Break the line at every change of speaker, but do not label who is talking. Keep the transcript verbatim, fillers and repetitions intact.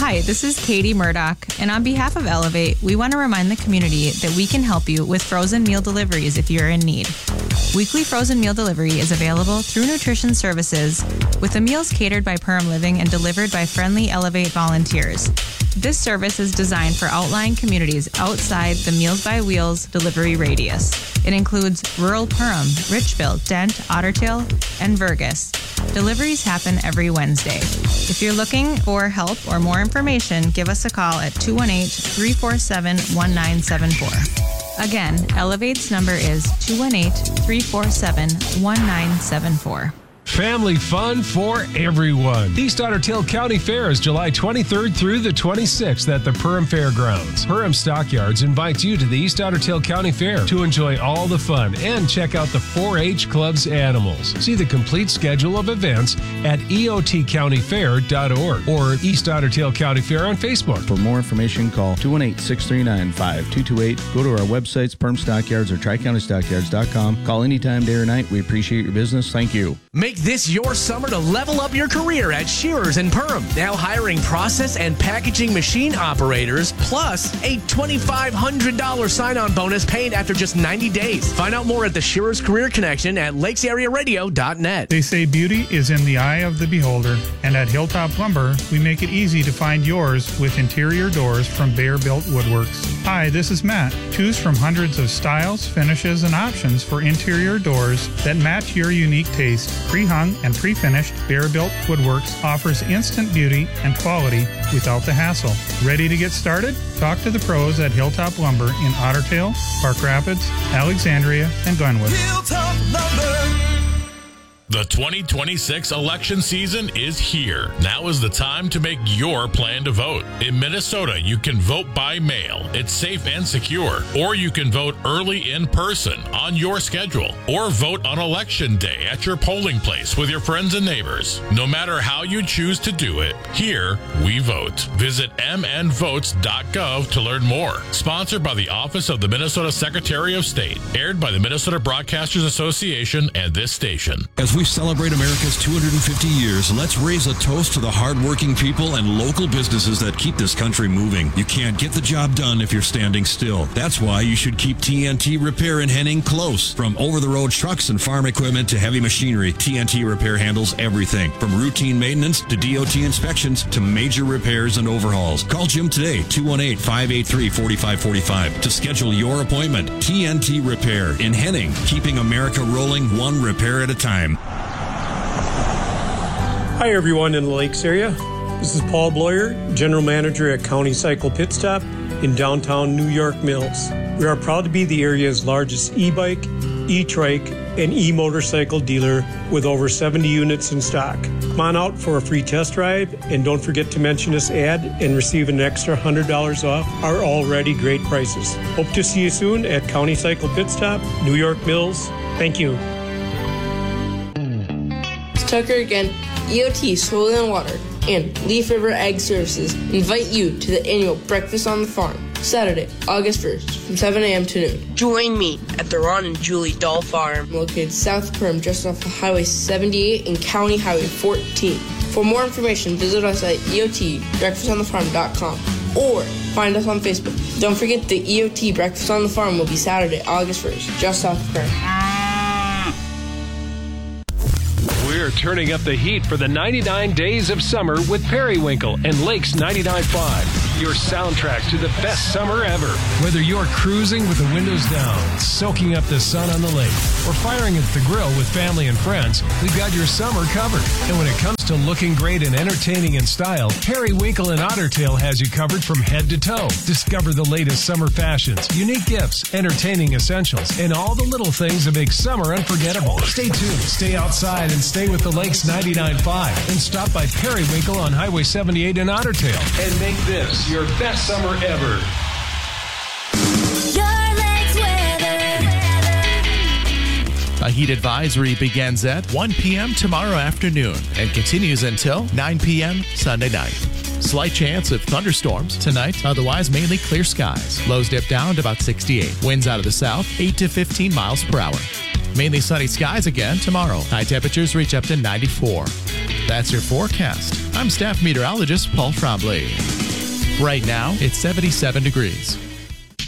Hi, this is Katie Murdoch, and on behalf of Elevate, we want to remind the community that we can help you with frozen meal deliveries if you're in need. Weekly frozen meal delivery is available through Nutrition Services, with the meals catered by Perham Living and delivered by friendly Elevate volunteers. This service is designed for outlying communities outside the Meals by Wheels delivery radius. It includes rural Perham, Richville, Dent, Ottertail, and Vergas. Deliveries happen every Wednesday. If you're looking for help or more information, give us a call at two one eight, three four seven, one nine seven four. Again, Elevate's number is two one eight, three four seven, one nine seven four.
Family fun for everyone. The East Otter Tail County Fair is July twenty-third through the twenty-sixth at the Perham Fairgrounds. Perham Stockyards invites you to the East Otter Tail County Fair to enjoy all the fun and check out the four H Club's animals. See the complete schedule of events at E O T county fair dot org or East Otter Tail County Fair on Facebook.
For more information, call two one eight, six three nine, five two two eight. Go to our websites, Perham Stockyards or tri county stockyards dot com. Call anytime, day or night. We appreciate your business. Thank you.
Make this your summer to level up your career at Shearers in Perham. Now hiring process and packaging machine operators, plus a twenty-five hundred dollars sign-on bonus paid after just ninety days. Find out more at the Shearers Career Connection at lakes area radio dot net.
They say beauty is in the eye of the beholder, and at Hilltop Lumber, we make it easy to find yours with interior doors from Bear Built Woodworks. Hi, this is Matt. Choose from hundreds of styles, finishes, and options for interior doors that match your unique taste. Pre-hung and pre-finished, Bear Built Woodworks offers instant beauty and quality without the hassle. Ready to get started? Talk to the pros at Hilltop Lumber in Ottertail, Park Rapids, Alexandria, and Glenwood.
Hilltop Lumber.
The twenty twenty-six election season is here. Now is the time to make your plan to vote. In Minnesota, you can vote by mail. It's safe and secure. Or you can vote early in person on your schedule. Or vote on election day at your polling place with your friends and neighbors. No matter how you choose to do it, here we vote. Visit m n votes dot gov to learn more. Sponsored by the Office of the Minnesota Secretary of State. Aired by the Minnesota Broadcasters Association and this station.
As we celebrate America's two hundred fifty years, let's raise a toast to the hardworking people and local businesses that keep this country moving. You can't get the job done if you're standing still. That's why you should keep T N T Repair in Henning close. From over-the-road trucks and farm equipment to heavy machinery, T N T Repair handles everything. From routine maintenance to D O T inspections to major repairs and overhauls. Call Jim today, two one eight, five eight three, four five four five to schedule your appointment. T N T Repair in Henning, keeping America rolling one repair at a time.
Hi everyone in the Lakes area. This is Paul Bloyer, General Manager at County Cycle Pit Stop in downtown New York Mills. We are proud to be the area's largest e-bike, e-trike, and e-motorcycle dealer with over seventy units in stock. Come on out for a free test drive and don't forget to mention this ad and receive an extra one hundred dollars off our already great prices. Hope to see you soon at County Cycle Pit Stop, New York Mills. Thank you.
It's Tucker again. E O T Soil and Water and Leaf River Ag Services invite you to the annual Breakfast on the Farm, Saturday, August first, from seven a.m. to noon. Join me at the Ron and Julie Dahl Farm, located south of Perham, just off of Highway seventy-eight and County Highway fourteen. For more information, visit us at E O T breakfast on the farm dot com or find us on Facebook. Don't forget the E O T Breakfast on the Farm will be Saturday, August first, just south of Perham.
We're turning up the heat for the ninety-nine days of summer with Periwinkle and Lakes ninety-nine point five, your soundtrack to the best summer ever. Whether you're cruising with the windows down, soaking up the sun on the lake, or firing at the grill with family and friends, we've got your summer covered. And when it comes to looking great and entertaining in style, Periwinkle and Ottertail has you covered from head to toe. Discover the latest summer fashions, unique gifts, entertaining essentials, and all the little things that make summer unforgettable. Stay tuned, stay outside, and stay with the Lakes ninety-nine point five. And stop by Periwinkle on Highway seventy-eight in Ottertail and make this your best summer ever.
A heat advisory begins at one p.m. tomorrow afternoon and continues until nine p.m. Sunday night. Slight chance of thunderstorms tonight, otherwise mainly clear skies. Lows dip down to about sixty-eight. Winds out of the south, eight to fifteen miles per hour. Mainly sunny skies again tomorrow. High temperatures reach up to ninety-four. That's your forecast. I'm staff meteorologist Paul Trombley. Right now, it's seventy-seven degrees.